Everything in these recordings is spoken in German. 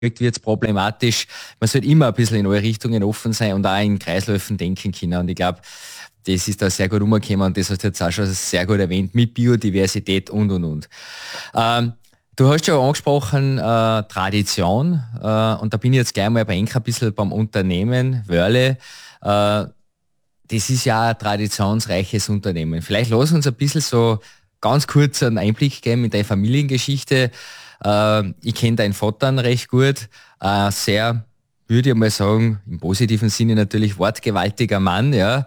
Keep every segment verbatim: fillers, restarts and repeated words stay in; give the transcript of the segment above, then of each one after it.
wird es problematisch. Man sollte immer ein bisschen in alle Richtungen offen sein und auch in Kreisläufen denken können. Und ich glaube, das ist da sehr gut umgekommen und das hast du jetzt auch schon sehr gut erwähnt, mit Biodiversität und, und, und. Ähm, du hast ja angesprochen, äh, Tradition, äh, und da bin ich jetzt gleich mal bei Enka ein bisschen beim Unternehmen, Wörle. Äh, das ist ja ein traditionsreiches Unternehmen. Vielleicht lass uns ein bisschen so ganz kurz einen Einblick geben in deine Familiengeschichte. Äh, ich kenne deinen Vater recht gut, äh, sehr, würde ich mal sagen, im positiven Sinne natürlich wortgewaltiger Mann, ja.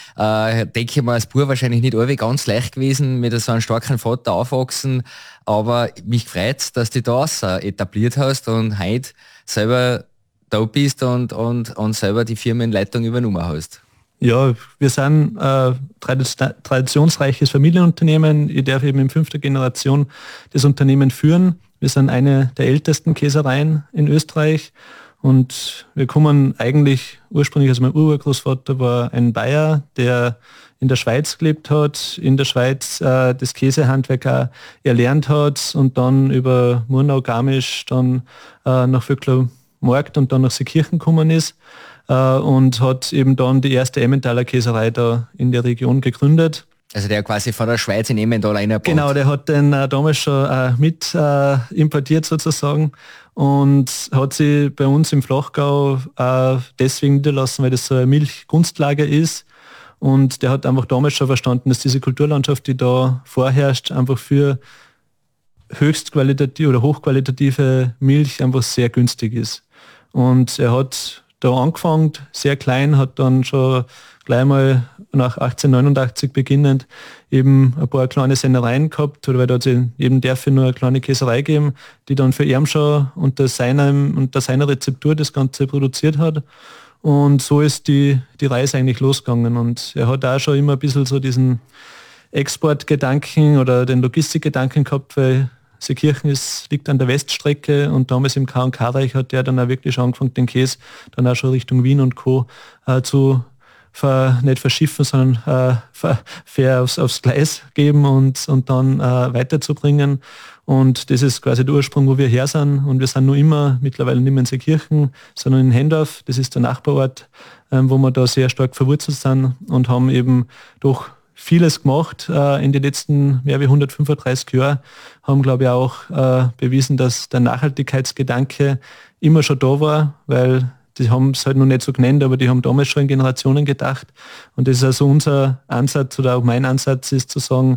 Äh, denke ich mal, als Bub wahrscheinlich nicht alle ganz leicht gewesen, mit so einem starken Vater aufwachsen, aber mich freut, dass du da etabliert hast und heute selber da bist und, und, und selber die Firmenleitung übernommen hast. Ja, wir sind ein äh, traditionsreiches Familienunternehmen. Ich darf eben in fünfter Generation das Unternehmen führen. Wir sind eine der ältesten Käsereien in Österreich und wir kommen eigentlich ursprünglich, also mein Urgroßvater war ein Bayer, der in der Schweiz gelebt hat, in der Schweiz äh, das Käsehandwerk auch erlernt hat und dann über Murnau, Garmisch, dann äh, nach Vöckler Markt und dann nach Seekirchen gekommen ist. Und hat eben dann die erste Emmentaler Käserei da in der Region gegründet. Also der quasi von der Schweiz in Emmental eingebaut. Genau, der hat den äh, damals schon äh, mit äh, importiert sozusagen und hat sie bei uns im Flachgau äh, deswegen niederlassen, weil das so ein Milchgunstlager ist. Und der hat einfach damals schon verstanden, dass diese Kulturlandschaft, die da vorherrscht, einfach für höchstqualitative oder hochqualitative Milch einfach sehr günstig ist. Und er hat da angefangen, sehr klein, hat dann schon gleich mal nach achtzehnhundertneunundachtzig beginnend eben ein paar kleine Sennereien gehabt, oder weil da hat es eben dafür nur eine kleine Käserei geben, die dann für ihn schon unter seiner, unter seiner Rezeptur das Ganze produziert hat. Und so ist die, die Reise eigentlich losgegangen. Und er hat auch schon immer ein bisschen so diesen Exportgedanken oder den Logistikgedanken gehabt, weil Seekirchen ist, liegt an der Weststrecke und damals im K und K-Reich hat der dann auch wirklich schon angefangen, den Käse dann auch schon Richtung Wien und Co. Äh, zu ver, nicht verschiffen, sondern äh, ver, fair aufs, aufs Gleis geben und, und dann äh, weiterzubringen. Und das ist quasi der Ursprung, wo wir her sind. Und wir sind nur immer, mittlerweile nicht mehr in Seekirchen, sondern in Hendorf. Das ist der Nachbarort, äh, wo wir da sehr stark verwurzelt sind und haben eben doch vieles gemacht äh, in den letzten mehr wie hundertfünfunddreißig Jahren, haben glaube ich auch äh, bewiesen, dass der Nachhaltigkeitsgedanke immer schon da war, weil die haben es halt noch nicht so genannt, aber die haben damals schon in Generationen gedacht und das ist also unser Ansatz oder auch mein Ansatz ist zu sagen,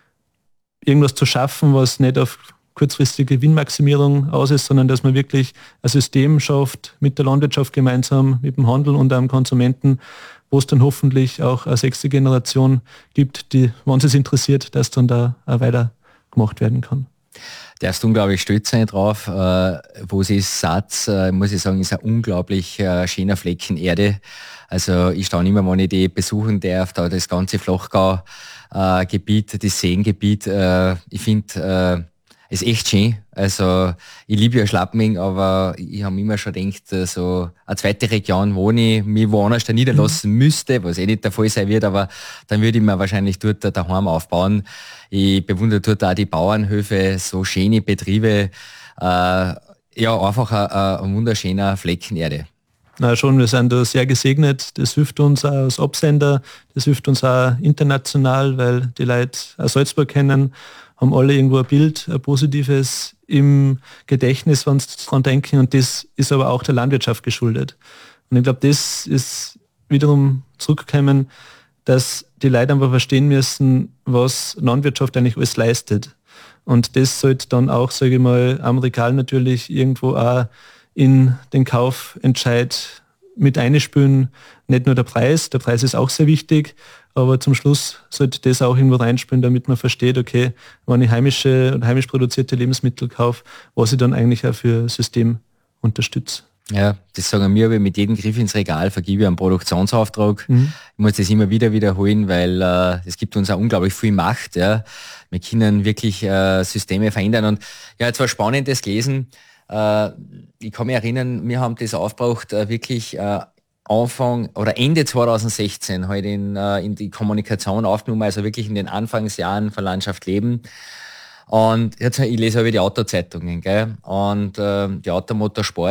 irgendwas zu schaffen, was nicht auf kurzfristige Gewinnmaximierung aus ist, sondern dass man wirklich ein System schafft mit der Landwirtschaft gemeinsam, mit dem Handel und am Konsumenten, wo es dann hoffentlich auch eine sechste Generation gibt, die, wenn es interessiert, dass dann da auch weiter gemacht werden kann. Darfst du unglaublich stolz sein drauf, äh, wo sie Satz, äh, muss ich sagen, ist ein unglaublich äh, schöner Flecken Erde. Also ich staune immer, wenn ich die besuchen darf, da das ganze Flachgau-Gebiet, äh, das Seengebiet. Äh, ich finde, äh, ist echt schön. Also ich liebe ja Schlappming, aber ich habe immer schon gedacht, so eine zweite Region, wo ich mich woanders da niederlassen mhm. müsste, was eh nicht der Fall sein wird, aber dann würde ich mir wahrscheinlich dort daheim aufbauen. Ich bewundere dort auch die Bauernhöfe, so schöne Betriebe. Äh, ja, einfach ein, ein wunderschöner Flecken Erde. Na schon, wir sind da sehr gesegnet. Das hilft uns auch als Absender, das hilft uns auch international, weil die Leute auch Salzburg kennen, haben alle irgendwo ein Bild, ein positives im Gedächtnis, wenn sie dran denken. Und das ist aber auch der Landwirtschaft geschuldet. Und ich glaube, das ist wiederum zurückgekommen, dass die Leute einfach verstehen müssen, was Landwirtschaft eigentlich alles leistet. Und das sollte dann auch, sage ich mal, am Regal natürlich irgendwo auch in den Kaufentscheid mit einspülen. Nicht nur der Preis, der Preis ist auch sehr wichtig, aber zum Schluss sollte das auch irgendwo reinspielen, damit man versteht, okay, wenn ich heimische und heimisch produzierte Lebensmittel kaufe, was ich dann eigentlich auch für System unterstütze. Ja, das sagen wir, aber mit jedem Griff ins Regal vergebe ich einen Produktionsauftrag. Mhm. Ich muss das immer wieder wiederholen, weil äh, es gibt uns auch unglaublich viel Macht. Ja. Wir können wirklich äh, Systeme verändern. Und ja, jetzt war Spannendes gelesen. Äh, ich kann mich erinnern, wir haben das aufgebraucht, äh, wirklich äh, Anfang oder Ende zweitausendsechzehn halt in, äh, in die Kommunikation aufgenommen, also wirklich in den Anfangsjahren von Landschaft Leben. Und jetzt, ich lese aber die Autozeitungen, gell? Und äh, die Automotorsport